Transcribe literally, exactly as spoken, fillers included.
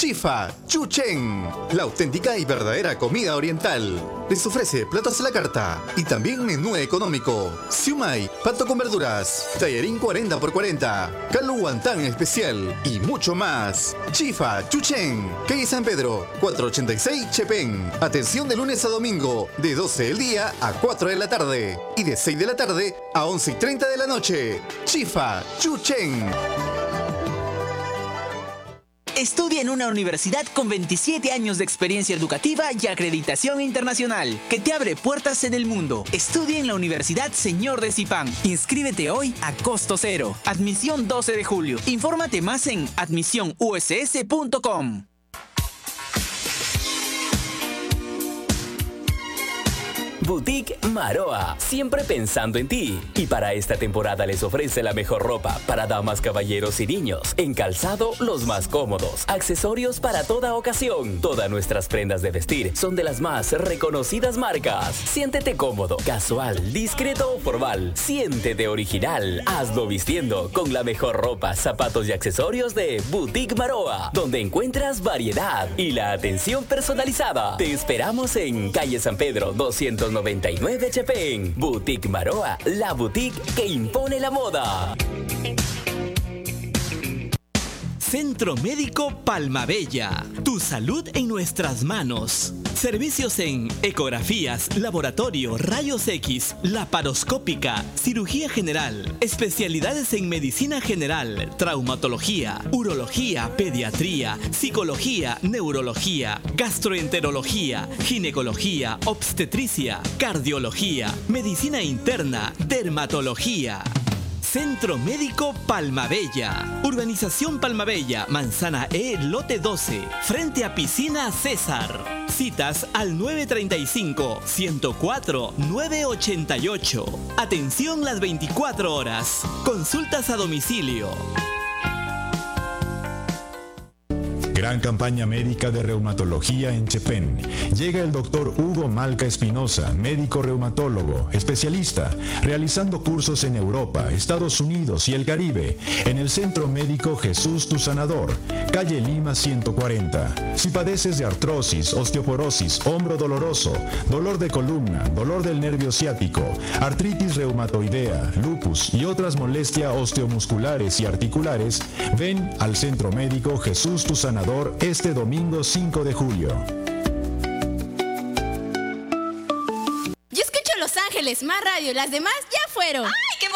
Chifa Chuchen, la auténtica y verdadera comida oriental. Les ofrece platos a la carta y también menú económico. Siumai, pato con verduras, tallarín cuarenta por cuarenta, caldo guantán especial y mucho más. Chifa Chuchen, calle San Pedro, cuatrocientos ochenta y seis Chepén. Atención de lunes a domingo, de doce del día a cuatro de la tarde y de seis de la tarde a once y treinta de la noche. Chifa Chuchen. Estudia en una universidad con veintisiete años de experiencia educativa y acreditación internacional, que te abre puertas en el mundo. Estudia en la Universidad Señor de Zipán. Inscríbete hoy a costo cero. Admisión doce de julio. Infórmate más en admisión u s s punto com. Boutique Maroa, siempre pensando en ti. Y para esta temporada les ofrece la mejor ropa para damas, caballeros y niños. En calzado, los más cómodos. Accesorios para toda ocasión. Todas nuestras prendas de vestir son de las más reconocidas marcas. Siéntete cómodo, casual, discreto o formal. Siéntete original. Hazlo vistiendo con la mejor ropa, zapatos y accesorios de Boutique Maroa, donde encuentras variedad y la atención personalizada. Te esperamos en calle San Pedro doscientos noventa y nueve Chepén. Boutique Maroa, la boutique que impone la moda. Centro Médico Palmabella. Tu salud en nuestras manos. Servicios en ecografías, laboratorio, rayos X, laparoscópica, cirugía general, especialidades en medicina general, traumatología, urología, pediatría, psicología, neurología, gastroenterología, ginecología, obstetricia, cardiología, medicina interna, dermatología. Centro Médico Palmabella. Urbanización Palmabella, Manzana E, lote doce, frente a Piscina César. Citas al nueve treinta y cinco, ciento cuatro, nueve ochenta y ocho. Atención las veinticuatro horas. Consultas a domicilio. Gran campaña médica de reumatología en Chepén. Llega el doctor Hugo Malca Espinosa, médico reumatólogo, especialista, realizando cursos en Europa, Estados Unidos y el Caribe, en el Centro Médico Jesús Tu Sanador, calle Lima ciento cuarenta. Si padeces de artrosis, osteoporosis, hombro doloroso, dolor de columna, dolor del nervio ciático, artritis reumatoidea, lupus y otras molestias osteomusculares y articulares, ven al Centro Médico Jesús Tu Sanador este domingo cinco de julio. Yo escucho Los Ángeles, más radio, las demás ya fueron. ¡Ay, qué